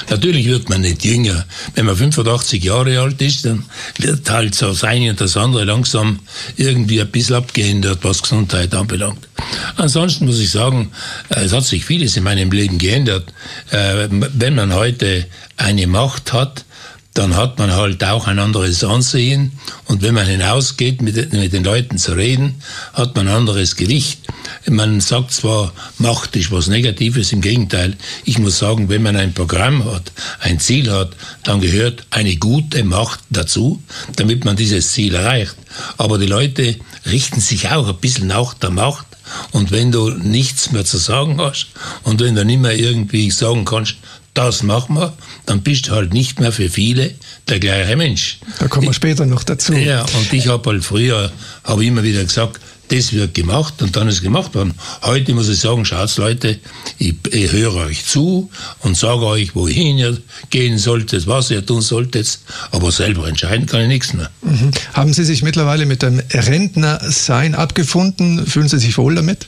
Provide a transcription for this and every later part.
Natürlich wird man nicht jünger. Wenn man 85 Jahre alt ist, dann wird halt so das eine und das andere langsam irgendwie ein bisschen abgeändert, was Gesundheit anbelangt. Ansonsten muss ich sagen, es hat sich vieles in meinem Leben geändert. Wenn man heute eine Macht hat, dann hat man halt auch ein anderes Ansehen. Und wenn man hinausgeht, mit den Leuten zu reden, hat man ein anderes Gewicht. Man sagt zwar, Macht ist was Negatives, im Gegenteil. Ich muss sagen, wenn man ein Programm hat, ein Ziel hat, dann gehört eine gute Macht dazu, damit man dieses Ziel erreicht. Aber die Leute richten sich auch ein bisschen nach der Macht. Und wenn du nichts mehr zu sagen hast und wenn du nicht mehr irgendwie sagen kannst, das machen wir, dann bist du halt nicht mehr für viele der gleiche Mensch. Da kommen wir später noch dazu. Ja, und ich habe halt früher immer wieder gesagt, das wird gemacht und dann ist gemacht worden. Heute muss ich sagen, schaut Leute, ich höre euch zu und sage euch, wohin ihr gehen solltet, was ihr tun solltet, aber selber entscheiden kann ich nichts mehr. Mhm. Haben Sie sich mittlerweile mit dem Rentnersein abgefunden? Fühlen Sie sich wohl damit?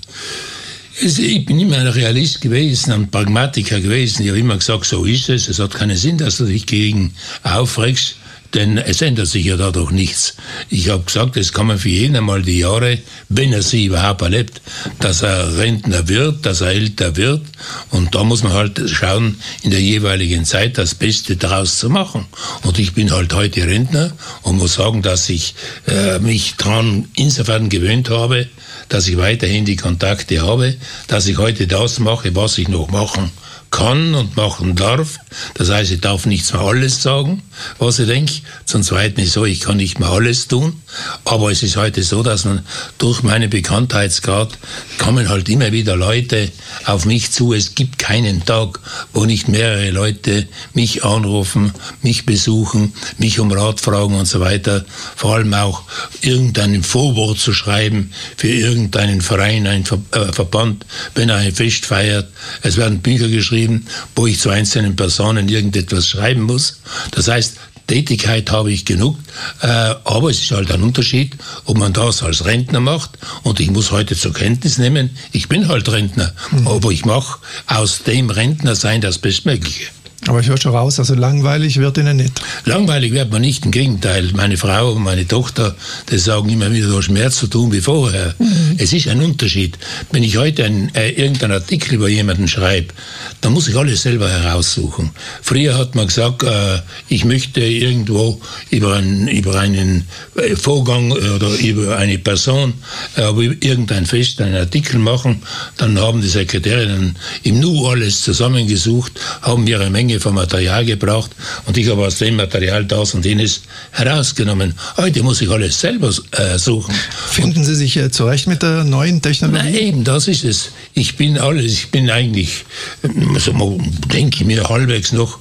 Ich bin immer ein Realist gewesen, ein Pragmatiker gewesen. Ich habe immer gesagt, so ist es. Es hat keinen Sinn, dass du dich gegen aufregst, denn es ändert sich ja dadurch nichts. Ich habe gesagt, es kann man für jeden einmal die Jahre, wenn er sie überhaupt erlebt, dass er Rentner wird, dass er älter wird. Und da muss man halt schauen, in der jeweiligen Zeit das Beste daraus zu machen. Und ich bin halt heute Rentner und muss sagen, dass ich mich daran insofern gewöhnt habe, dass ich weiterhin die Kontakte habe, dass ich heute das mache, was ich noch machen kann und machen darf. Das heißt, ich darf nicht mehr alles sagen, was ich denke. Zum Zweiten ist so, ich kann nicht mehr alles tun. Aber es ist heute so, dass man durch meinen Bekanntheitsgrad kommen halt immer wieder Leute auf mich zu. Es gibt keinen Tag, wo nicht mehrere Leute mich anrufen, mich besuchen, mich um Rat fragen und so weiter. Vor allem auch irgendein Vorwort zu schreiben für irgendeinen Verein, einen Verband, wenn er ein Fest feiert. Es werden Bücher geschrieben, wo ich zu einzelnen Personen irgendetwas schreiben muss. Das heißt, Tätigkeit habe ich genug, aber es ist halt ein Unterschied, ob man das als Rentner macht, und ich muss heute zur Kenntnis nehmen, ich bin halt Rentner, aber ich mache aus dem Rentnersein das Bestmögliche. Aber ich höre schon raus, also langweilig wird Ihnen nicht. Langweilig wird man nicht, im Gegenteil. Meine Frau und meine Tochter, die sagen immer wieder, du hast mehr zu tun wie vorher. Es ist ein Unterschied. Wenn ich heute irgendeinen Artikel über jemanden schreibe, dann muss ich alles selber heraussuchen. Früher hat man gesagt, ich möchte irgendwo über einen Vorgang oder über eine Person, über irgendein Fest einen Artikel machen. Dann haben die Sekretärinnen im Nu alles zusammengesucht, haben ihre Menge von Material gebraucht und ich habe aus dem Material das und jenes herausgenommen. Heute muss ich alles selber suchen. Finden Sie sich zurecht mit der neuen Technologie? Nein, eben, das ist es. Ich bin eigentlich, also, denke ich mir, halbwegs noch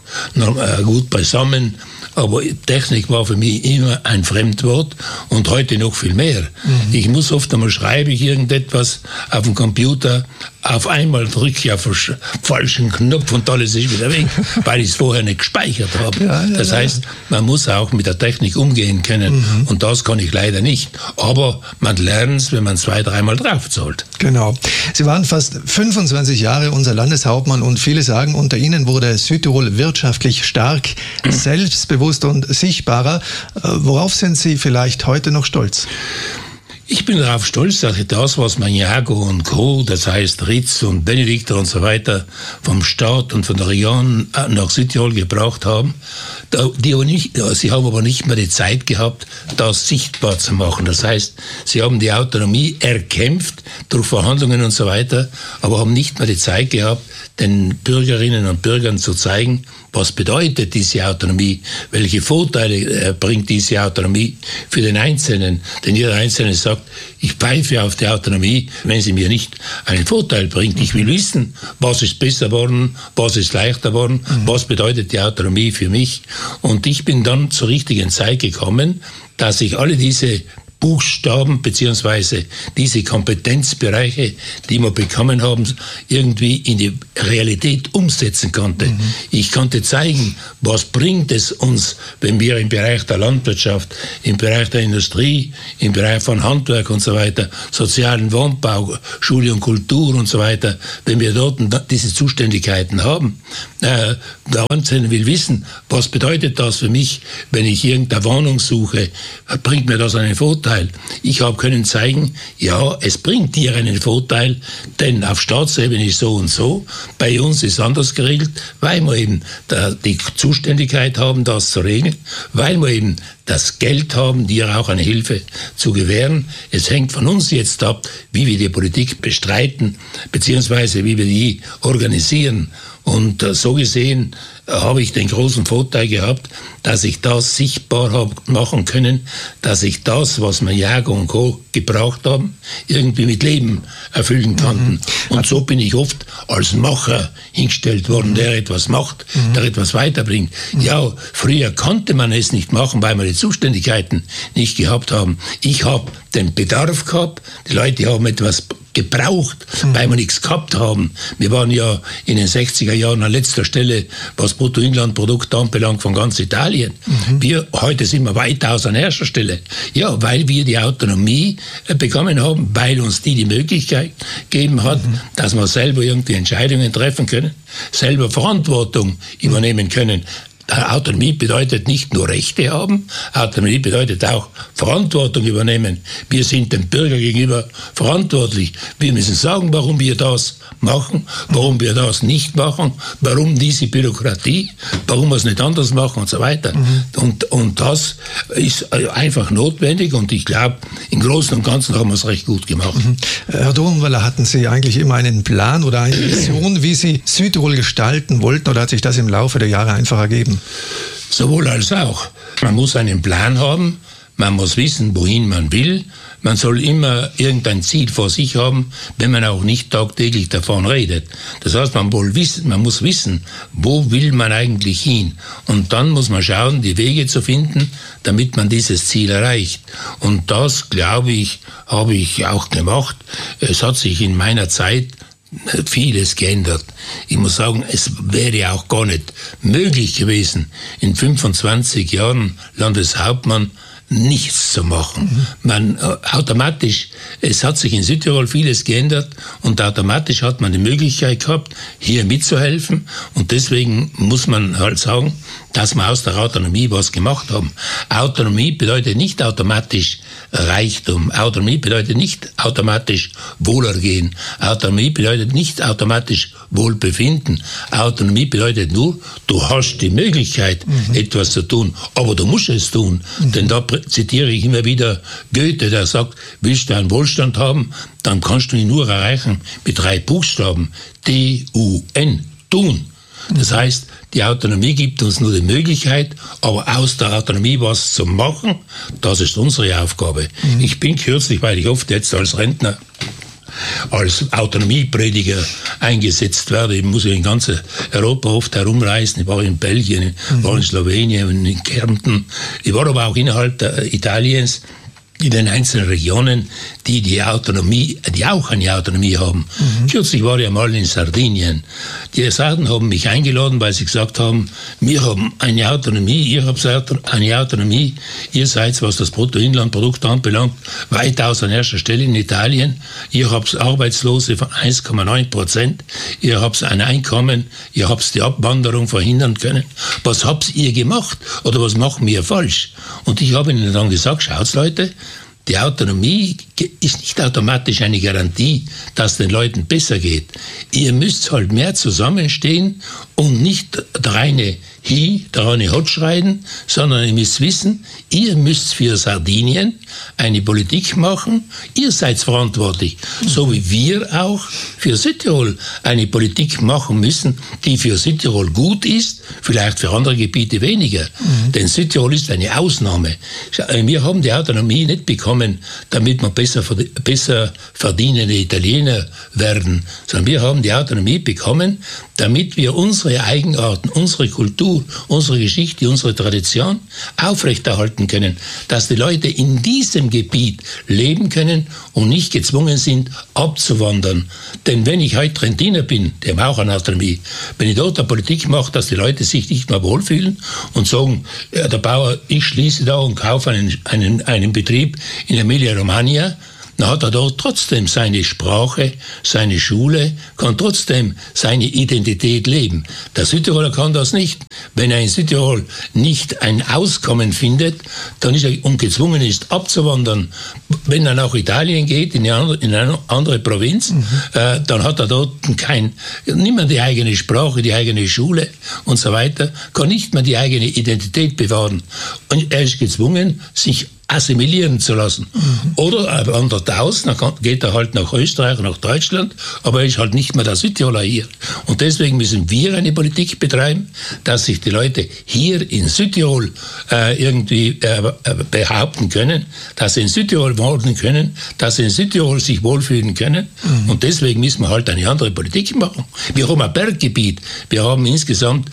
gut beisammen. Aber Technik war für mich immer ein Fremdwort und heute noch viel mehr. Ich muss oft einmal schreibe ich irgendetwas auf dem Computer, auf einmal drücke ich auf den falschen Knopf und alles ist wieder weg, weil ich es vorher nicht gespeichert habe. Das heißt, man muss auch mit der Technik umgehen können und das kann ich leider nicht. Aber man lernt es, wenn man 2-3 Mal draufzahlt. Genau. Sie waren fast 25 Jahre unser Landeshauptmann und viele sagen, unter Ihnen wurde Südtirol wirtschaftlich stark, selbstbewusst und sichtbarer. Worauf sind Sie vielleicht heute noch stolz? Ich bin darauf stolz, dass ich das, was Maniago und Co., das heißt Ritz und Benedikter und so weiter, vom Staat und von der Region nach Südtirol gebracht haben. Sie haben aber nicht mehr die Zeit gehabt, das sichtbar zu machen. Das heißt, sie haben die Autonomie erkämpft durch Verhandlungen und so weiter, aber haben nicht mehr die Zeit gehabt, den Bürgerinnen und Bürgern zu zeigen, was bedeutet diese Autonomie, welche Vorteile bringt diese Autonomie für den Einzelnen. Denn jeder Einzelne sagt, ich pfeife auf die Autonomie, wenn sie mir nicht einen Vorteil bringt. Ich will wissen, was ist besser geworden, was ist leichter geworden, was bedeutet die Autonomie für mich. Und ich bin dann zur richtigen Zeit gekommen, dass ich alle diese Buchstaben beziehungsweise diese Kompetenzbereiche, die wir bekommen haben, irgendwie in die Realität umsetzen konnte. Ich konnte zeigen, was bringt es uns, wenn wir im Bereich der Landwirtschaft, im Bereich der Industrie, im Bereich von Handwerk und so weiter, sozialen Wohnbau, Schule und Kultur und so weiter, wenn wir dort diese Zuständigkeiten haben. Der Einzelne will wissen, was bedeutet das für mich, wenn ich irgendeine Wohnung suche, bringt mir das einen Vorteil? Ich habe können zeigen, ja, es bringt dir einen Vorteil, denn auf Staatsebene ist so und so, bei uns ist anders geregelt, weil wir eben die Zuständigkeit haben, das zu regeln, weil wir eben das Geld haben, dir auch eine Hilfe zu gewähren. Es hängt von uns jetzt ab, wie wir die Politik bestreiten, beziehungsweise wie wir die organisieren. Und so gesehen habe ich den großen Vorteil gehabt, dass ich das sichtbar habe machen können, dass ich das, was wir Jager und Co. gebraucht haben, irgendwie mit Leben erfüllen konnten. Und so bin ich oft als Macher hingestellt worden, der etwas macht, der etwas weiterbringt. Ja, früher konnte man es nicht machen, weil wir die Zuständigkeiten nicht gehabt haben. Ich habe den Bedarf gehabt, die Leute haben etwas gebraucht, weil wir nichts gehabt haben. Wir waren ja in den 60er Jahren an letzter Stelle, was Bruttoinlandprodukt anbelangt, von ganz Italien. Heute sind wir weitaus an erster Stelle. Ja, weil wir die Autonomie bekommen haben, weil uns die Möglichkeit gegeben hat, dass wir selber irgendwie Entscheidungen treffen können, selber Verantwortung übernehmen können. Autonomie bedeutet nicht nur Rechte haben, Autonomie bedeutet auch Verantwortung übernehmen. Wir sind dem Bürger gegenüber verantwortlich. Wir müssen sagen, warum wir das machen, warum wir das nicht machen, warum diese Bürokratie, warum wir es nicht anders machen und so weiter. Und das ist einfach notwendig und ich glaube, im Großen und Ganzen haben wir es recht gut gemacht. Herr Dornwalder, hatten Sie eigentlich immer einen Plan oder eine Vision, wie Sie Südtirol gestalten wollten, oder hat sich das im Laufe der Jahre einfach ergeben? Sowohl als auch. Man muss einen Plan haben, man muss wissen, wohin man will. Man soll immer irgendein Ziel vor sich haben, wenn man auch nicht tagtäglich davon redet. Das heißt, man muss wissen, wo will man eigentlich hin. Und dann muss man schauen, die Wege zu finden, damit man dieses Ziel erreicht. Und das, glaube ich, habe ich auch gemacht. Es hat sich in meiner Zeit vieles geändert. Ich muss sagen, es wäre auch gar nicht möglich gewesen, in 25 Jahren Landeshauptmann nichts zu machen. Es hat sich in Südtirol vieles geändert und automatisch hat man die Möglichkeit gehabt, hier mitzuhelfen und deswegen muss man halt sagen, dass wir aus der Autonomie was gemacht haben. Autonomie bedeutet nicht automatisch Reichtum. Autonomie bedeutet nicht automatisch Wohlergehen. Autonomie bedeutet nicht automatisch Wohlbefinden. Autonomie bedeutet nur, du hast die Möglichkeit, etwas zu tun, aber du musst es tun. Denn da zitiere ich immer wieder Goethe, der sagt, willst du einen Wohlstand haben, dann kannst du ihn nur erreichen mit 3 Buchstaben. D-U-N. Tun. Das heißt, die Autonomie gibt uns nur die Möglichkeit, aber aus der Autonomie was zu machen, das ist unsere Aufgabe. Ich bin kürzlich, weil ich oft jetzt als Rentner als Autonomieprediger eingesetzt werde. Ich muss in ganz Europa oft herumreisen. Ich war in Belgien, ich war in Slowenien, in Kärnten. Ich war aber auch innerhalb Italiens in den einzelnen Regionen, die auch eine Autonomie haben. Kürzlich war ich einmal in Sardinien. Die Sarden haben mich eingeladen, weil sie gesagt haben, wir haben eine Autonomie, ihr habt eine Autonomie, ihr seid, was das Bruttoinlandprodukt anbelangt, weitaus an erster Stelle in Italien, ihr habt Arbeitslose von 1,9%, ihr habt ein Einkommen, ihr habt die Abwanderung verhindern können. Was habt ihr gemacht oder was machen wir falsch? Und ich habe ihnen dann gesagt, schaut Leute, die Autonomie ist nicht automatisch eine Garantie, dass den Leuten besser geht. Ihr müsst halt mehr zusammenstehen und nicht der eine Hot schreien, sondern ihr müsst wissen, ihr müsst für Sardinien eine Politik machen, ihr seid verantwortlich, so wie wir auch für Südtirol eine Politik machen müssen, die für Südtirol gut ist, vielleicht für andere Gebiete weniger. Denn Südtirol ist eine Ausnahme. Wir haben die Autonomie nicht bekommen, bekommen, damit wir besser verdienende Italiener werden, sondern wir haben die Autonomie bekommen, damit wir unsere Eigenarten, unsere Kultur, unsere Geschichte, unsere Tradition aufrechterhalten können, dass die Leute in diesem Gebiet leben können und nicht gezwungen sind, abzuwandern. Denn wenn ich heute Trentiner bin, die haben auch eine Autonomie, wenn ich dort eine Politik mache, dass die Leute sich nicht mehr wohlfühlen und sagen, ja, der Bauer, ich schließe da und kaufe einen Betrieb in Emilia-Romagna, dann hat er dort trotzdem seine Sprache, seine Schule, kann trotzdem seine Identität leben. Der Südtiroler kann das nicht. Wenn er in Südtirol nicht ein Auskommen findet, dann ist er gezwungen ist, abzuwandern. Wenn er nach Italien geht, in eine andere Provinz, dann hat er dort nicht mehr die eigene Sprache, die eigene Schule und so weiter, kann nicht mehr die eigene Identität bewahren. Und er ist gezwungen, sich assimilieren zu lassen. Oder er wandert aus, dann geht er halt nach Österreich, nach Deutschland, aber er ist halt nicht mehr der Südtiroler hier. Und deswegen müssen wir eine Politik betreiben, dass sich die Leute hier in Südtirol irgendwie behaupten können, dass sie in Südtirol wohnen können, dass sie in Südtirol sich wohlfühlen können. Und deswegen müssen wir halt eine andere Politik machen. Wir haben ein Berggebiet. Wir haben insgesamt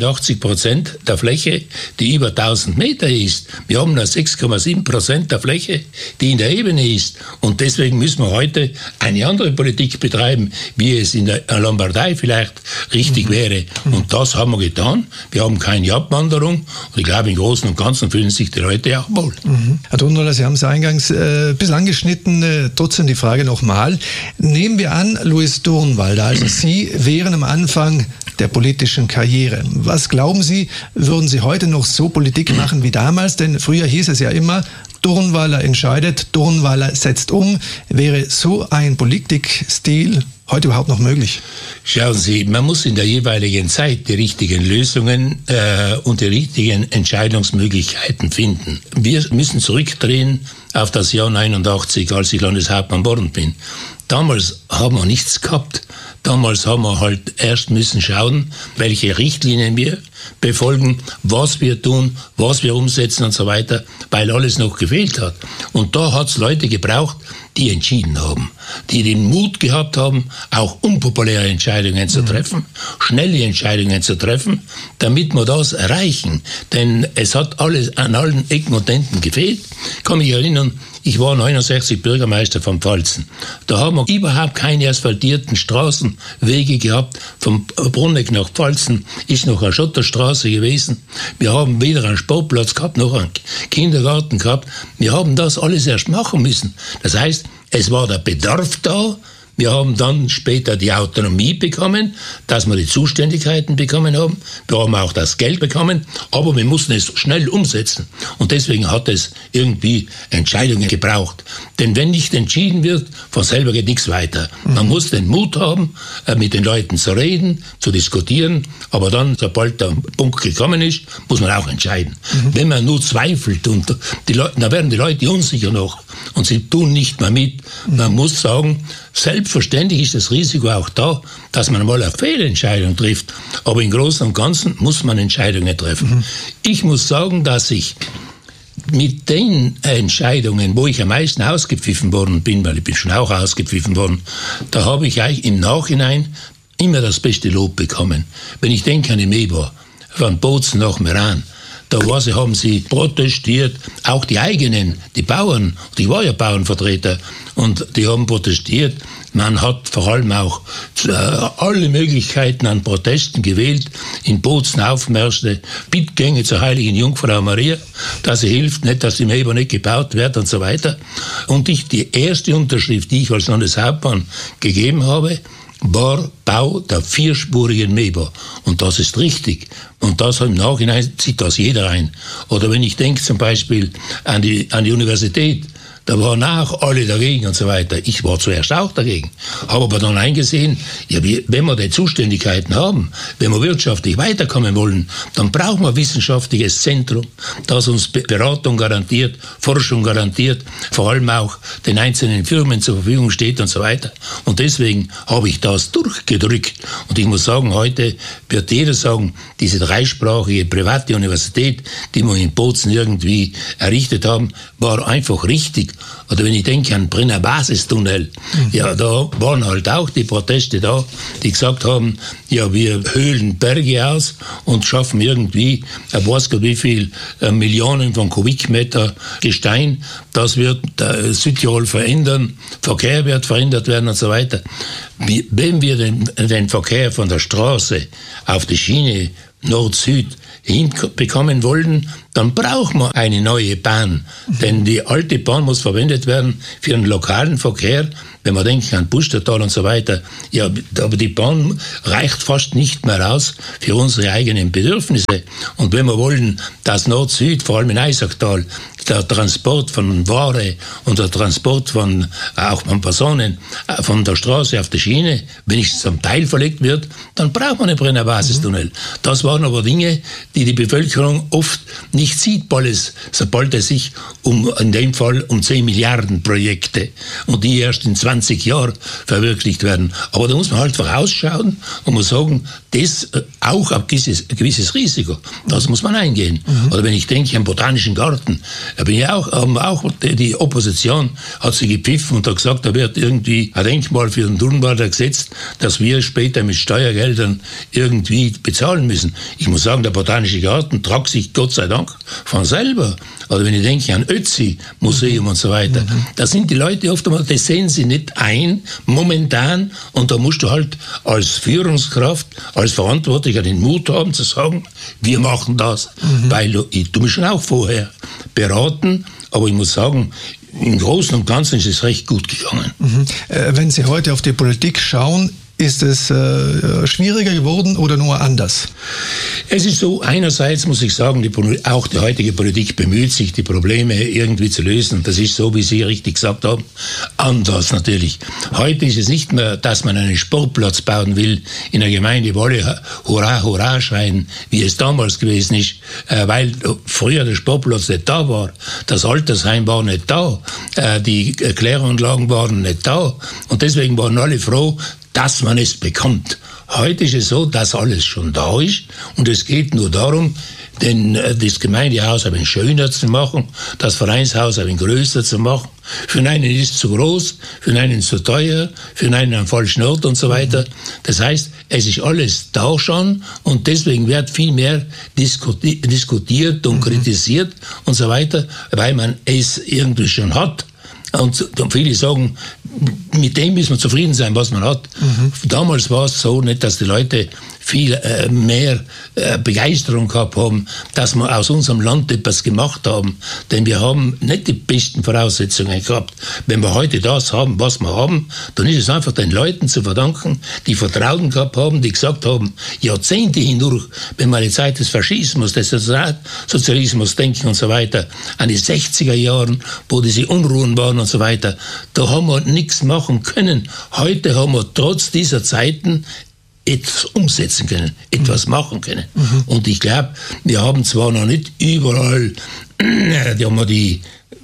84% der Fläche, die über 1000 Meter ist. Wir haben nur 6,7% der Fläche, die in der Ebene ist. Und deswegen müssen wir heute eine andere Politik betreiben, wie es in der Lombardei vielleicht richtig wäre. Und das haben wir getan. Wir haben keine Abwanderung. Und ich glaube, im Großen und Ganzen fühlen sich die Leute auch wohl. Herr Durnwalder, Sie haben es eingangs ein bisschen angeschnitten. Trotzdem die Frage nochmal. Nehmen wir an, Louis Durnwalder, also Sie wären am Anfang der politischen Karriere. Was glauben Sie, würden Sie heute noch so Politik machen wie damals? Denn früher hieß es ja immer, Durnwalder entscheidet, Durnwalder setzt um. Wäre so ein Politikstil heute überhaupt noch möglich? Schauen Sie, man muss in der jeweiligen Zeit die richtigen Lösungen und die richtigen Entscheidungsmöglichkeiten finden. Wir müssen zurückdrehen auf das Jahr 89, als ich Landeshauptmann geworden bin. Damals haben wir nichts gehabt. Damals haben wir halt erst müssen schauen, welche Richtlinien wir befolgen, was wir tun, was wir umsetzen und so weiter, weil alles noch gefehlt hat. Und da hat es Leute gebraucht, die entschieden haben, die den Mut gehabt haben, auch unpopuläre Entscheidungen zu treffen, schnelle Entscheidungen zu treffen, damit wir das erreichen. Denn es hat alles an allen Ecken und Enden gefehlt. Ich kann mich erinnern, ich war 69 Bürgermeister von Pfalzen. Da haben wir überhaupt keine asphaltierten Straßenwege gehabt. Vom Bruneck nach Pfalzen ist noch eine Schotterstraße gewesen. Wir haben weder einen Sportplatz gehabt, noch einen Kindergarten gehabt. Wir haben das alles erst machen müssen. Das heißt, es war der Bedarf da. Wir haben dann später die Autonomie bekommen, dass wir die Zuständigkeiten bekommen haben. Wir haben auch das Geld bekommen, aber wir mussten es schnell umsetzen. Und deswegen hat es irgendwie Entscheidungen gebraucht. Denn wenn nicht entschieden wird, von selber geht nichts weiter. Man muss den Mut haben, mit den Leuten zu reden, zu diskutieren, aber dann, sobald der Punkt gekommen ist, muss man auch entscheiden. Wenn man nur zweifelt, und dann werden die Leute unsicher noch und sie tun nicht mehr mit. Man muss sagen, selbstverständlich ist das Risiko auch da, dass man mal eine Fehlentscheidung trifft. Aber im Großen und Ganzen muss man Entscheidungen treffen. Ich muss sagen, dass ich mit den Entscheidungen, wo ich am meisten ausgepfiffen worden bin, weil ich bin schon auch ausgepfiffen worden, da habe ich eigentlich im Nachhinein immer das beste Lob bekommen. Wenn ich denke an die Meba, von Bozen nach Meran, da haben sie protestiert, auch die eigenen, die Bauern, ich war ja Bauernvertreter, und die haben protestiert. Man hat vor allem auch alle Möglichkeiten an Protesten gewählt, in Bozen Aufmärsche, Bittgänge zur heiligen Jungfrau Maria, dass sie hilft, nicht, dass die Meba nicht gebaut wird und so weiter. Und die erste Unterschrift, die ich als Landeshauptmann gegeben habe, war Bau der vierspurigen Meba. Und das ist richtig. Und das im Nachhinein sieht das jeder ein. Oder wenn ich denke zum Beispiel an die Universität, da waren auch alle dagegen und so weiter. Ich war zuerst auch dagegen. Habe aber dann eingesehen, ja, wenn wir die Zuständigkeiten haben, wenn wir wirtschaftlich weiterkommen wollen, dann brauchen wir ein wissenschaftliches Zentrum, das uns Beratung garantiert, Forschung garantiert, vor allem auch den einzelnen Firmen zur Verfügung steht und so weiter. Und deswegen habe ich das durchgedrückt. Und ich muss sagen, heute wird jeder sagen, diese dreisprachige private Universität, die wir in Bozen irgendwie errichtet haben, war einfach richtig. Oder wenn ich denke an Brenner Basistunnel, ja, da waren halt auch die Proteste da, die gesagt haben, ja, wir höhlen Berge aus und schaffen irgendwie, weiß Gott wie viel Millionen von Kubikmeter Gestein, das wird Südtirol verändern, Verkehr wird verändert werden und so weiter. Wenn wir den Verkehr von der Straße auf die Schiene Nord-Süd hinbekommen wollen, dann brauchen wir eine neue Bahn. Denn die alte Bahn muss verwendet werden für den lokalen Verkehr. Wenn man denkt an Pustertal und so weiter, ja, aber die Bahn reicht fast nicht mehr aus für unsere eigenen Bedürfnisse. Und wenn wir wollen, dass Nord-Süd, vor allem in Eisacktal, der Transport von Ware und der Transport von auch von Personen von der Straße auf die Schiene wenigstens zum Teil verlegt wird, dann braucht man einen Brenner Basistunnel. Das waren aber Dinge, die die Bevölkerung oft nicht sieht, sobald es sich in dem Fall um 10 Milliarden Projekte und die erst in 20 Jahren verwirklicht werden. Aber da muss man halt vorausschauen und muss sagen, das auch ein gewisses Risiko. Das muss man eingehen. Oder wenn ich denke am Botanischen Garten, auch die Opposition hat sich gepfiffen und hat gesagt, da wird irgendwie ein Denkmal für den Turnwalder gesetzt, dass wir später mit Steuergeldern irgendwie bezahlen müssen. Ich muss sagen, der Botanische Garten tragt sich Gott sei Dank von selber. Oder wenn ich denke an Ötzi-Museum und so weiter, da sind die Leute oft einmal, das sehen sie nicht ein, momentan, und da musst du halt als Führungskraft, als Verantwortlicher den Mut haben zu sagen, wir machen das, weil du mich schon auch vorher beraten, aber ich muss sagen, im Großen und Ganzen ist es recht gut gegangen. Wenn Sie heute auf die Politik schauen, ist es schwieriger geworden oder nur anders? Es ist so, einerseits muss ich sagen, auch die heutige Politik bemüht sich, die Probleme irgendwie zu lösen. Das ist so, wie Sie richtig gesagt haben, anders natürlich. Heute ist es nicht mehr, dass man einen Sportplatz bauen will in der Gemeinde, wo alle Hurra, Hurra schreien, wie es damals gewesen ist, weil früher der Sportplatz nicht da war, das Altersheim war nicht da, die Kläranlagen waren nicht da und deswegen waren alle froh, dass man es bekommt. Heute ist es so, dass alles schon da ist und es geht nur darum, das Gemeindehaus ein wenig schöner zu machen, das Vereinshaus ein wenig größer zu machen. Für einen ist es zu groß, für einen zu teuer, für einen am falschen Ort und so weiter. Das heißt, es ist alles da schon und deswegen wird viel mehr diskutiert und kritisiert und so weiter, weil man es irgendwie schon hat. Und viele sagen, mit dem müssen wir zufrieden sein, was man hat. Damals war es so nicht, dass die Leute viel mehr Begeisterung gehabt haben, dass wir aus unserem Land etwas gemacht haben. Denn wir haben nicht die besten Voraussetzungen gehabt. Wenn wir heute das haben, was wir haben, dann ist es einfach den Leuten zu verdanken, die Vertrauen gehabt haben, die gesagt haben, Jahrzehnte hindurch, wenn man die Zeit des Faschismus, des Sozialismus denken und so weiter, an die 60er Jahren, wo diese Unruhen waren und so weiter, da haben wir nichts machen können. Heute haben wir trotz dieser Zeiten etwas umsetzen können, etwas machen können. Und ich glaube, wir haben zwar noch nicht überall die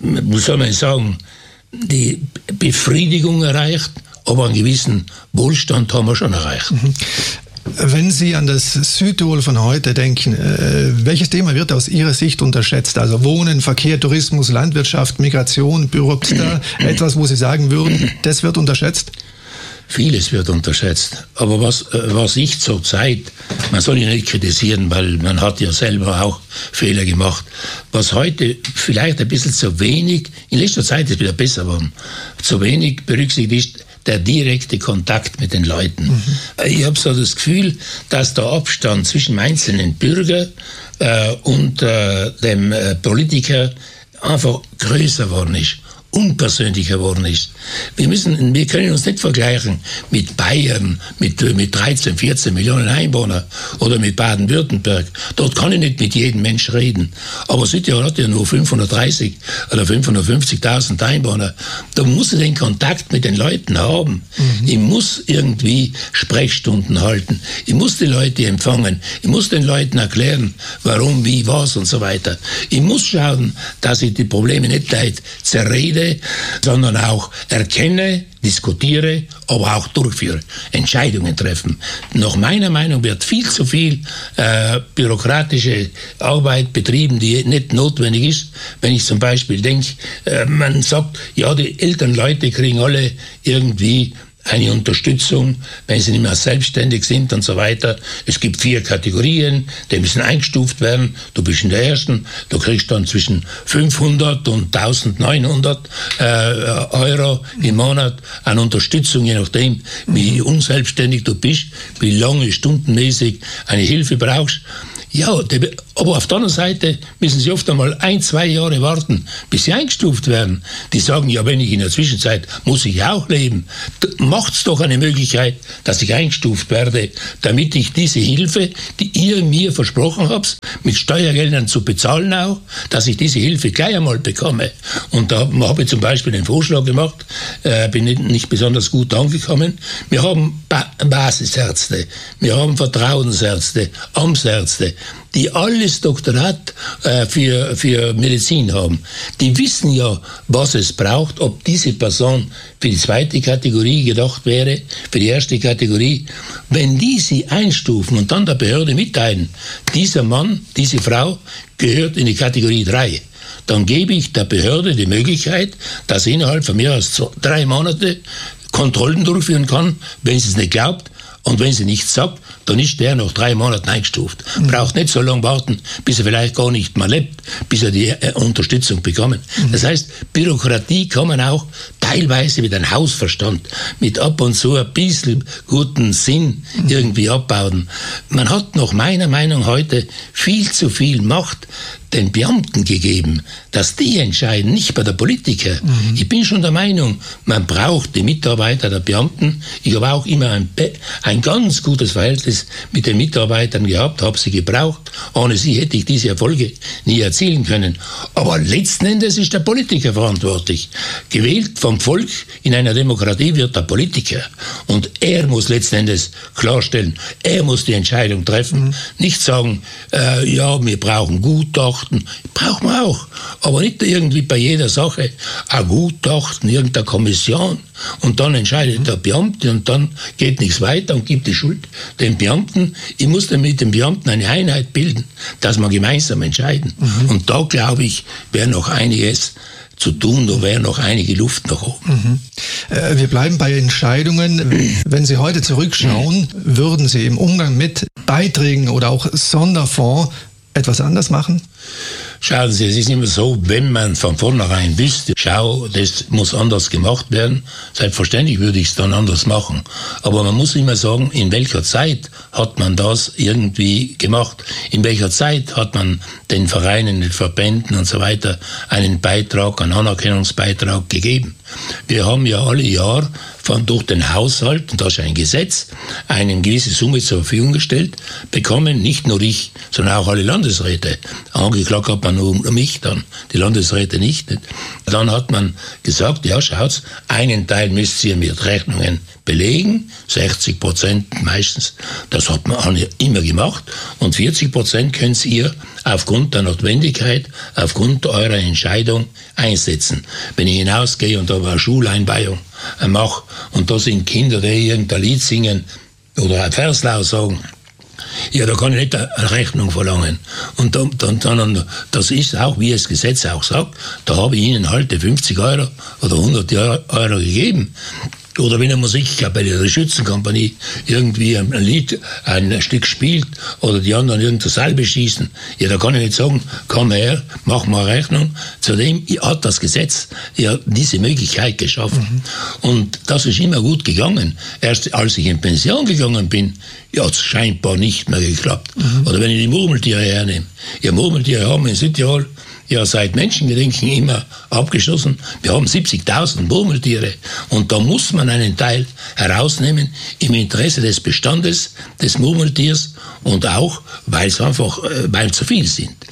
Befriedigung erreicht, aber einen gewissen Wohlstand haben wir schon erreicht. Wenn Sie an das Südtirol von heute denken, welches Thema wird aus Ihrer Sicht unterschätzt? Also Wohnen, Verkehr, Tourismus, Landwirtschaft, Migration, Bürokratie, etwas, wo Sie sagen würden, das wird unterschätzt? Vieles wird unterschätzt. Aber was ich zurzeit, man soll ihn nicht kritisieren, weil man hat ja selber auch Fehler gemacht. Was heute vielleicht ein bisschen zu wenig, in letzter Zeit ist wieder besser geworden, zu wenig berücksichtigt, der direkte Kontakt mit den Leuten. Ich habe so das Gefühl, dass der Abstand zwischen dem einzelnen Bürger und dem Politiker einfach größer geworden ist, unpersönlicher geworden ist. Wir können uns nicht vergleichen mit Bayern, mit 13, 14 Millionen Einwohnern oder mit Baden-Württemberg. Dort kann ich nicht mit jedem Mensch reden. Aber Südtirol hat ja nur 530 oder 550.000 Einwohner. Da muss ich den Kontakt mit den Leuten haben. Ich muss irgendwie Sprechstunden halten. Ich muss die Leute empfangen. Ich muss den Leuten erklären, warum, wie, was und so weiter. Ich muss schauen, dass ich die Probleme nicht zerrede, rede, sondern auch erkenne, diskutiere, aber auch durchführe, Entscheidungen treffen. Nach meiner Meinung wird viel zu viel bürokratische Arbeit betrieben, die nicht notwendig ist. Wenn ich zum Beispiel denke, man sagt, ja, die älteren Leute kriegen alle irgendwie eine Unterstützung, wenn sie nicht mehr selbstständig sind und so weiter. Es gibt 4 Kategorien, die müssen eingestuft werden. Du bist in der ersten, du kriegst dann zwischen 500 und 1900 Euro im Monat an Unterstützung, je nachdem, wie unselbstständig du bist, wie lange stundenmäßig eine Hilfe brauchst. Ja, aber auf der anderen Seite müssen sie oft einmal 1-2 Jahre warten, bis sie eingestuft werden. Die sagen, ja, wenn ich in der Zwischenzeit, muss ich auch leben. Macht's doch eine Möglichkeit, dass ich eingestuft werde, damit ich diese Hilfe, die ihr mir versprochen habt, mit Steuergeldern zu bezahlen auch, dass ich diese Hilfe gleich einmal bekomme. Und da habe ich zum Beispiel den Vorschlag gemacht, bin nicht besonders gut angekommen. Wir haben Basisärzte, wir haben Vertrauensärzte, Amtsärzte, die alles Doktorat für Medizin haben. Die wissen ja, was es braucht, ob diese Person für die zweite Kategorie gedacht wäre, für die erste Kategorie. Wenn die sie einstufen und dann der Behörde mitteilen, dieser Mann, diese Frau gehört in die Kategorie 3, dann gebe ich der Behörde die Möglichkeit, dass sie innerhalb von mehr als 3 Monate Kontrollen durchführen kann, wenn sie es nicht glaubt. Und wenn sie nichts sagt, dann ist der nach 3 Monaten eingestuft. Braucht nicht so lange warten, bis er vielleicht gar nicht mehr lebt, bis er die Unterstützung bekommt. Das heißt, Bürokratie kann man auch teilweise mit einem Hausverstand, mit ab und zu ein bisschen guten Sinn irgendwie abbauen. Man hat nach meiner Meinung heute viel zu viel Macht den Beamten gegeben, dass die entscheiden, nicht bei der Politiker. Ich bin schon der Meinung, man braucht die Mitarbeiter der Beamten. Ich habe auch immer ein ganz gutes Verhältnis mit den Mitarbeitern gehabt, habe sie gebraucht. Ohne sie hätte ich diese Erfolge nie erzielen können. Aber letzten Endes ist der Politiker verantwortlich. Gewählt vom Volk in einer Demokratie wird der Politiker. Und er muss letzten Endes klarstellen, er muss die Entscheidung treffen. Nicht sagen, ja, wir brauchen Gutachten. Brauchen wir auch. Aber nicht irgendwie bei jeder Sache ein Gutachten, irgendeine Kommission. Und dann entscheidet der Beamte und dann geht nichts weiter und gibt die Schuld den Beamten. Ich muss dann mit den Beamten eine Einheit bilden, dass wir gemeinsam entscheiden. Und da, glaube ich, wäre noch einiges zu tun, da wäre noch einige Luft nach oben. Wir bleiben bei Entscheidungen. Wenn Sie heute zurückschauen, würden Sie im Umgang mit Beiträgen oder auch Sonderfonds etwas anders machen? Schauen Sie, es ist immer so, wenn man von vornherein wüsste, schau, das muss anders gemacht werden, selbstverständlich würde ich es dann anders machen. Aber man muss immer sagen, in welcher Zeit hat man das irgendwie gemacht? In welcher Zeit hat man den Vereinen, den Verbänden und so weiter einen Beitrag, einen Anerkennungsbeitrag gegeben? Wir haben ja alle Jahr durch den Haushalt, und das ist ein Gesetz, eine gewisse Summe zur Verfügung gestellt bekommen, nicht nur ich, sondern auch alle Landesräte. Angeklagt hat man nur mich dann, die Landesräte nicht. Dann hat man gesagt, ja schaut's, einen Teil müsst ihr mit Rechnungen belegen, 60% meistens, das hat man immer gemacht, und 40% könnt ihr aufgrund der Notwendigkeit, aufgrund eurer Entscheidung einsetzen. Wenn ich hinausgehe und da eine Schuleinweihung mache und da sind Kinder, die irgendein Lied singen oder ein Verslau sagen, ja, da kann ich nicht eine Rechnung verlangen. Und dann, das ist auch, wie das Gesetz auch sagt, da habe ich ihnen halt 50 Euro oder 100 Euro gegeben. Oder wenn eine Musik, ich habe bei der Schützenkompanie irgendwie ein Lied, ein Stück spielt oder die anderen irgendeine Salbe schießen, ja, da kann ich nicht sagen, komm her, mach mal eine Rechnung. Zudem hat das Gesetz ja diese Möglichkeit geschaffen. Und das ist immer gut gegangen. Erst als ich in Pension gegangen bin, ja, hat es scheinbar nicht mehr geklappt. Oder wenn ich die Murmeltiere hernehme. Ja, Murmeltiere haben in Südtirol ja seit Menschengedenken immer abgeschlossen. Wir haben 70.000 Murmeltiere und da muss man einen Teil herausnehmen im Interesse des Bestandes des Murmeltiers und auch, weil zu viel sind.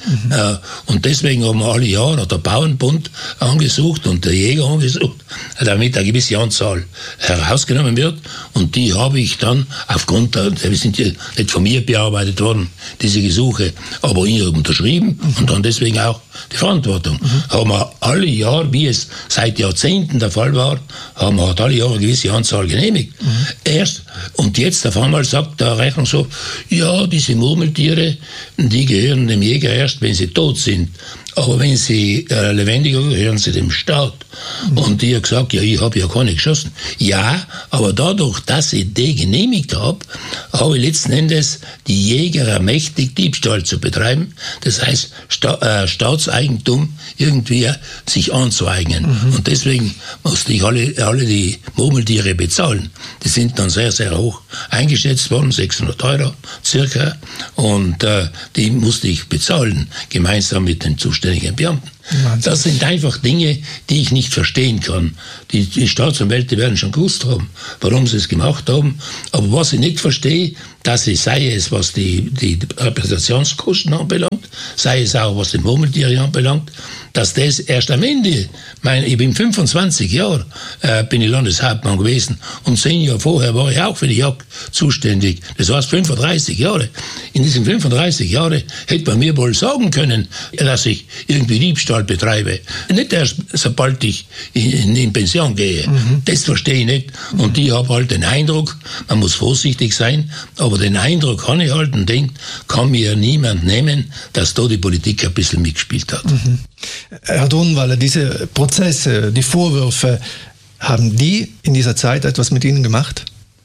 Und deswegen haben wir alle Jahre der Bauernbund angesucht und der Jäger angesucht, damit eine gewisse Anzahl herausgenommen wird. Und die habe ich dann aufgrund die sind ja nicht von mir bearbeitet worden, diese Gesuche, aber ich habe unterschrieben und dann deswegen auch die Verantwortung. Haben wir alle Jahre, wie es seit Jahrzehnten der Fall war, haben wir alle Jahre eine gewisse Anzahl genehmigt. Erst, und jetzt auf einmal sagt der Rechnungshof, ja, diese Murmeltiere, die gehören dem Jäger erst, wenn sie tot sind. Aber wenn sie lebendiger gehören sie dem Staat. Und die hat gesagt, ja, ich habe ja keine geschossen. Ja, aber dadurch, dass ich die genehmigt habe ich letzten Endes die Jäger ermächtigt, Diebstahl zu betreiben. Das heißt, Staatseigentum irgendwie sich anzueignen. Und deswegen musste ich alle die Murmeltiere bezahlen. Die sind dann sehr, sehr hoch eingeschätzt worden, 600 € circa. Und die musste ich bezahlen, gemeinsam mit den zuständigen Beamten. Das sind einfach Dinge, die ich nicht verstehen kann. Die Staatsanwälte werden schon gewusst haben, warum sie es gemacht haben. Aber was ich nicht verstehe, dass sei es, was die Repräsentationskosten anbelangt, sei es auch, was die Murmeltiere anbelangt, dass das erst am Ende, ich bin 25 Jahre, bin ich Landeshauptmann gewesen und 10 Jahre vorher war ich auch für die Jagd zuständig. Das heißt 35 Jahre. In diesen 35 Jahren hätte man mir wohl sagen können, dass ich irgendwie Diebstahl betreibe. Nicht erst, sobald ich in Pension gehe. Das verstehe ich nicht. Und ich habe halt den Eindruck, man muss vorsichtig sein, aber den Eindruck kann ich halt und denke, kann mir niemand nehmen, dass da die Politik ein bisschen mitgespielt hat. Herr Durnwalder, diese Prozesse, die Vorwürfe, haben die in dieser Zeit etwas mit Ihnen gemacht?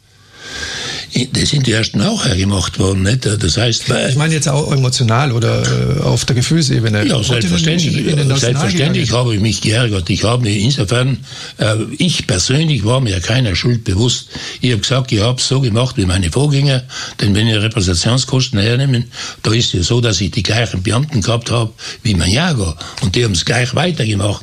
Die sind die ersten auch hergemacht worden, nicht? Das heißt, ich meine jetzt auch emotional oder auf der Gefühlsebene. Ja, selbstverständlich habe ich mich geärgert. Ich habe mich insofern, ich persönlich war mir keiner Schuld bewusst. Ich habe gesagt, ich habe es so gemacht wie meine Vorgänger, denn wenn ihr Repräsentationskosten hernehmen, da ist es ja so, dass ich die gleichen Beamten gehabt habe wie mein Jager und die haben es gleich weitergemacht.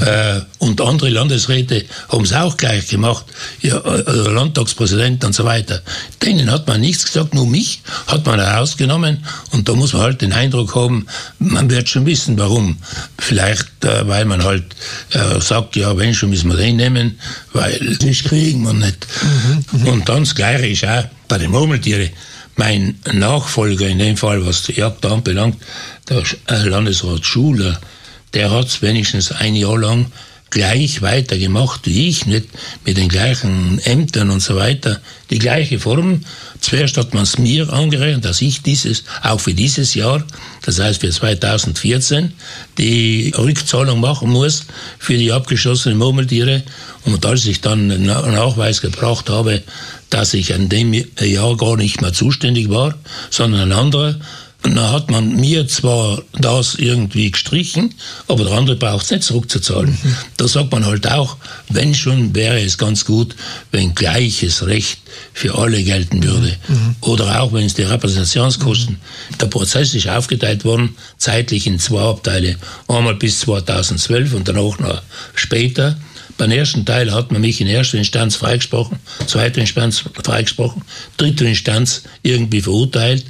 Und andere Landesräte haben es auch gleich gemacht, ja, Landtagspräsident und so weiter. Denen hat man nichts gesagt, nur mich hat man herausgenommen und da muss man halt den Eindruck haben, man wird schon wissen, warum. Vielleicht, weil man halt sagt, ja, wenn schon, müssen wir den nehmen, weil das kriegen wir nicht. Und dann das Gleiche ist auch bei den Murmeltieren. Mein Nachfolger in dem Fall, was die Jagd anbelangt, der Landesrat Schuler, der hat es wenigstens ein Jahr lang gleich weitergemacht wie ich, nicht mit den gleichen Ämtern und so weiter, die gleiche Form. Zuerst hat man es mir angerechnet, dass ich auch für dieses Jahr, das heißt für 2014, die Rückzahlung machen muss für die abgeschossenen Murmeltiere. Und als ich dann einen Nachweis gebracht habe, dass ich an dem Jahr gar nicht mehr zuständig war, sondern ein anderer, und dann hat man mir zwar das irgendwie gestrichen, aber der andere braucht es nicht zurückzuzahlen. Da sagt man halt auch, wenn schon, wäre es ganz gut, wenn gleiches Recht für alle gelten würde. Oder auch, wenn es die Repräsentationskosten, der Prozess ist aufgeteilt worden, zeitlich in 2 Abteile. Einmal bis 2012 und danach noch später. Beim ersten Teil hat man mich in erster Instanz freigesprochen, zweiter Instanz freigesprochen, dritte Instanz irgendwie verurteilt.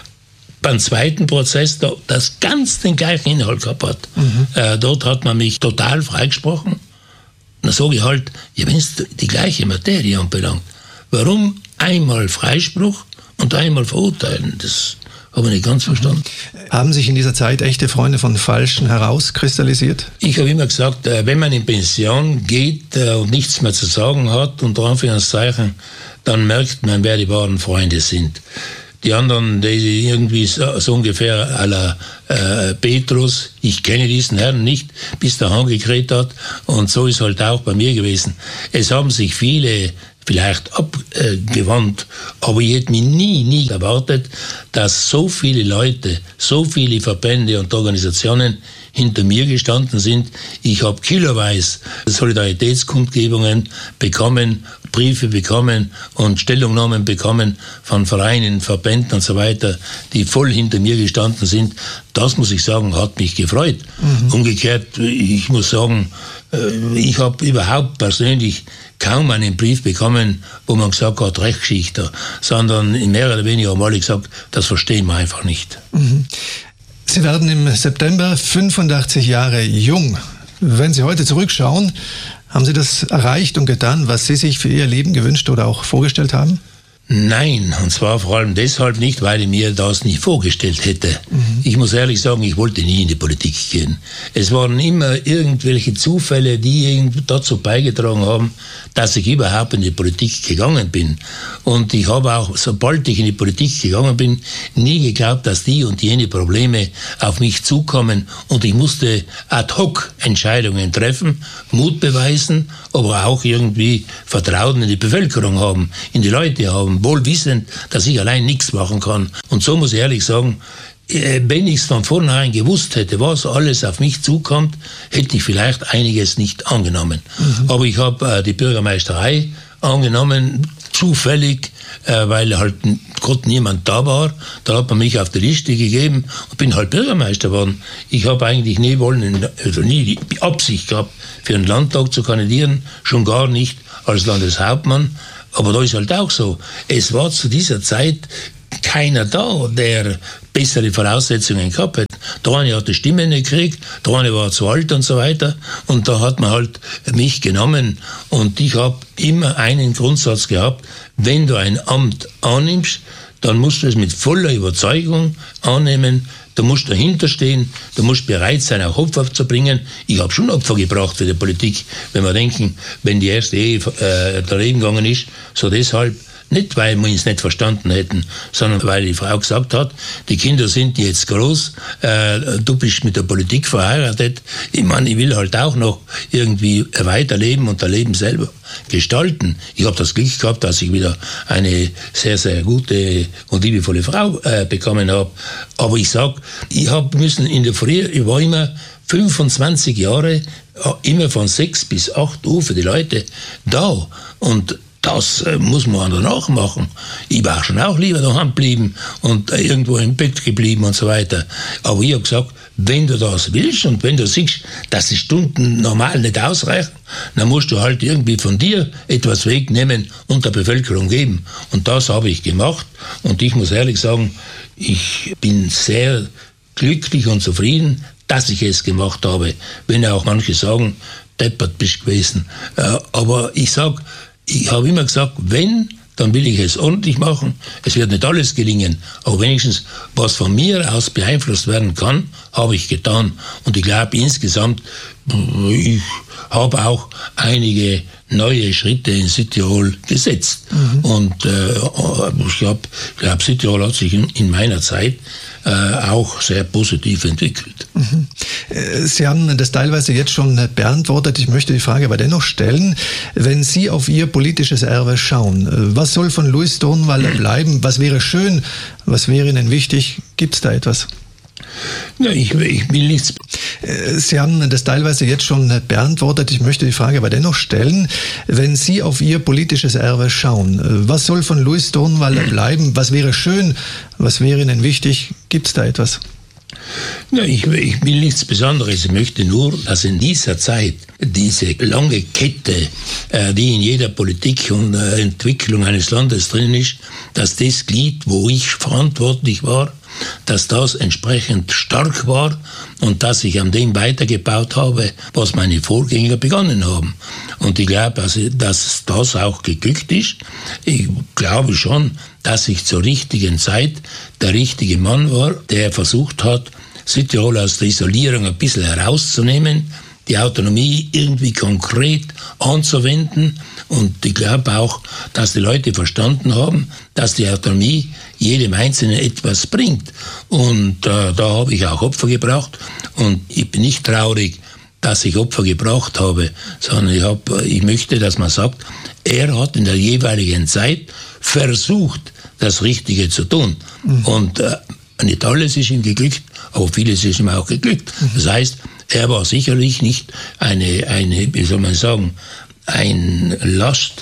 Beim zweiten Prozess, das ganz den gleichen Inhalt gehabt hat, dort hat man mich total freigesprochen. Dann sage ich halt, ja, wenn es die gleiche Materie anbelangt, warum einmal Freispruch und einmal verurteilen? Das habe ich nicht ganz verstanden. Haben sich in dieser Zeit echte Freunde von Falschen herauskristallisiert? Ich habe immer gesagt, wenn man in Pension geht und nichts mehr zu sagen hat, unter Anführungszeichen, dann merkt man, wer die wahren Freunde sind. Die anderen, die irgendwie so ungefähr à la Petrus, ich kenne diesen Herrn nicht, bis der Hahn gekräht hat. Und so ist halt auch bei mir gewesen. Es haben sich viele vielleicht abgewandt, aber ich hätte mir nie erwartet, dass so viele Leute, so viele Verbände und Organisationen hinter mir gestanden sind. Ich habe kiloweise Solidaritätskundgebungen bekommen, Briefe bekommen und Stellungnahmen bekommen von Vereinen, Verbänden und so weiter, die voll hinter mir gestanden sind. Das, muss ich sagen, hat mich gefreut. Umgekehrt, ich muss sagen, ich habe überhaupt persönlich kaum einen Brief bekommen, wo man gesagt hat, Rechtsgeschichte, sondern mehr oder weniger haben alle gesagt, das verstehen wir einfach nicht. Sie werden im September 85 Jahre jung. Wenn Sie heute zurückschauen, haben Sie das erreicht und getan, was Sie sich für Ihr Leben gewünscht oder auch vorgestellt haben? Nein, und zwar vor allem deshalb nicht, weil ich mir das nicht vorgestellt hätte. Ich muss ehrlich sagen, ich wollte nie in die Politik gehen. Es waren immer irgendwelche Zufälle, die dazu beigetragen haben, dass ich überhaupt in die Politik gegangen bin. Und ich habe auch, sobald ich in die Politik gegangen bin, nie geglaubt, dass die und jene Probleme auf mich zukommen. Und ich musste ad hoc Entscheidungen treffen, Mut beweisen, aber auch irgendwie Vertrauen in die Bevölkerung haben, in die Leute haben, wohl wissend, dass ich allein nichts machen kann. Und so muss ich ehrlich sagen, wenn ich es von vornherein gewusst hätte, was alles auf mich zukommt, hätte ich vielleicht einiges nicht angenommen. Aber ich habe die Bürgermeisterei angenommen, zufällig, weil halt Gott niemand da war. Da hat man mich auf die Liste gegeben und bin halt Bürgermeister geworden. Ich habe eigentlich nie die Absicht gehabt, für einen Landtag zu kandidieren, schon gar nicht als Landeshauptmann. Aber da ist halt auch so, es war zu dieser Zeit keiner da, der bessere Voraussetzungen gehabt hat. Der eine hat die Stimme nicht gekriegt, der eine war zu alt und so weiter. Und da hat man halt mich genommen. Und ich habe immer einen Grundsatz gehabt, wenn du ein Amt annimmst, dann musst du es mit voller Überzeugung annehmen. Du musst dahinter stehen, du musst bereit sein, auch Opfer zu bringen. Ich habe schon Opfer gebracht für die Politik, wenn wir denken, wenn die erste Ehe daneben gegangen ist, so deshalb, nicht weil wir uns nicht verstanden hätten, sondern weil die Frau gesagt hat, die Kinder sind jetzt groß, du bist mit der Politik verheiratet. Ich meine, ich will halt auch noch irgendwie weiterleben und das Leben selber gestalten. Ich habe das Glück gehabt, dass ich wieder eine sehr, sehr gute und liebevolle Frau bekommen habe. Aber ich sag, ich habe müssen in der Früh, ich war immer 25 Jahre, immer von 6 bis 8 Uhr für die Leute da. Und das muss man danach machen. Ich war schon auch lieber daheim geblieben und irgendwo im Bett geblieben und so weiter. Aber ich habe gesagt, wenn du das willst und wenn du siehst, dass die Stunden normal nicht ausreichen, dann musst du halt irgendwie von dir etwas wegnehmen und der Bevölkerung geben. Und das habe ich gemacht. Und ich muss ehrlich sagen, ich bin sehr glücklich und zufrieden, dass ich es gemacht habe. Wenn auch manche sagen, deppert bist du gewesen. Aber ich sage, ich habe immer gesagt, wenn, dann will ich es ordentlich machen. Es wird nicht alles gelingen, aber wenigstens, was von mir aus beeinflusst werden kann, habe ich getan. Und ich glaube insgesamt, ich habe auch einige neue Schritte in Südtirol gesetzt. Und ich glaube, Südtirol hat sich in meiner Zeit auch sehr positiv entwickelt. Sie haben das teilweise jetzt schon beantwortet. Ich möchte die Frage aber dennoch stellen. Wenn Sie auf Ihr politisches Erbe schauen, was soll von Louis Dornwalder bleiben? Was wäre schön? Was wäre Ihnen wichtig? Gibt es da etwas? Ja, ich will nichts. Sie haben das teilweise jetzt schon beantwortet. Ich möchte die Frage aber dennoch stellen. Wenn Sie auf Ihr politisches Erbe schauen, was soll von Louis Dornwalder bleiben? Was wäre schön? Was wäre Ihnen wichtig? Gibt es da etwas? Ja, ich will nichts Besonderes. Ich möchte nur, dass in dieser Zeit diese lange Kette, die in jeder Politik und Entwicklung eines Landes drin ist, dass das Glied, wo ich verantwortlich war, dass das entsprechend stark war und dass ich an dem weitergebaut habe, was meine Vorgänger begonnen haben. Und ich glaube, dass das auch geglückt ist. Ich glaube schon, dass ich zur richtigen Zeit der richtige Mann war, der versucht hat, Südtirol aus der Isolierung ein bisschen herauszunehmen, die Autonomie irgendwie konkret anzuwenden. Und ich glaube auch, dass die Leute verstanden haben, dass die Autonomie jedem Einzelnen etwas bringt. Und da habe ich auch Opfer gebracht. Und ich bin nicht traurig, dass ich Opfer gebracht habe, sondern ich möchte, dass man sagt, er hat in der jeweiligen Zeit versucht, das Richtige zu tun. Und nicht alles ist ihm geglückt, aber vieles ist ihm auch geglückt. Das heißt, er war sicherlich nicht eine, wie soll man sagen, ein Last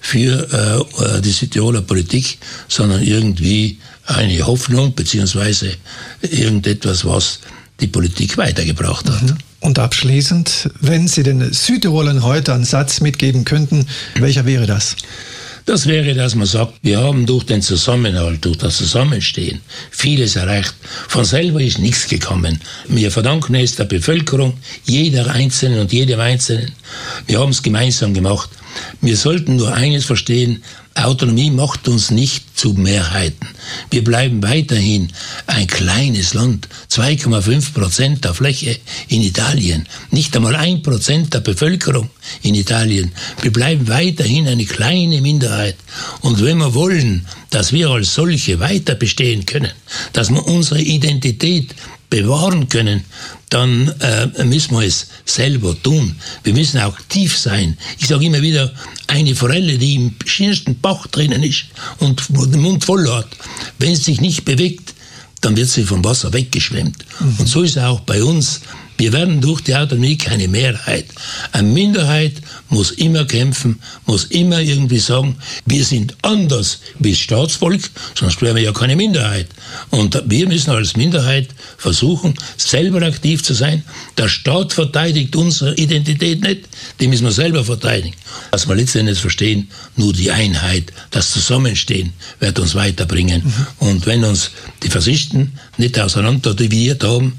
für die Südtiroler Politik, sondern irgendwie eine Hoffnung beziehungsweise irgendetwas, was die Politik weitergebracht hat. Und abschließend, wenn Sie den Südtirolern heute einen Satz mitgeben könnten, welcher wäre das? Das wäre, dass man sagt, wir haben durch den Zusammenhalt, durch das Zusammenstehen vieles erreicht. Von selber ist nichts gekommen. Wir verdanken es der Bevölkerung, jeder Einzelnen und jedem Einzelnen. Wir haben es gemeinsam gemacht. Wir sollten nur eines verstehen, Autonomie macht uns nicht zu Mehrheiten. Wir bleiben weiterhin ein kleines Land, 2,5% der Fläche in Italien, nicht einmal 1% der Bevölkerung in Italien. Wir bleiben weiterhin eine kleine Minderheit. Und wenn wir wollen, dass wir als solche weiter bestehen können, dass wir unsere Identität bewahren können, dann müssen wir es selber tun. Wir müssen auch aktiv sein. Ich sage immer wieder, eine Forelle, die im schönsten Bach drinnen ist und den Mund voll hat, wenn sie sich nicht bewegt, dann wird sie vom Wasser weggeschwemmt. Und so ist es auch bei uns. Wir werden durch die Autonomie keine Mehrheit. Eine Minderheit muss immer kämpfen, muss immer irgendwie sagen, wir sind anders wie das Staatsvolk, sonst wären wir ja keine Minderheit. Und wir müssen als Minderheit versuchen, selber aktiv zu sein. Der Staat verteidigt unsere Identität nicht, die müssen wir selber verteidigen. Was wir letztendlich verstehen, nur die Einheit, das Zusammenstehen wird uns weiterbringen. Und wenn uns die Faschisten nicht auseinander dividiert haben,